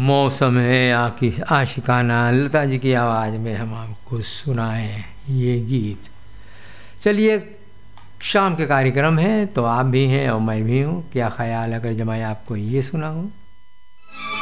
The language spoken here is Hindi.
मौसम है आकी आशिकाना, लता जी की आवाज़ में हम आपको सुनाएं ये गीत। चलिए, शाम के कार्यक्रम है तो आप भी हैं और मैं भी हूँ। क्या ख्याल अगर जमाए आपको ये सुनाऊँ।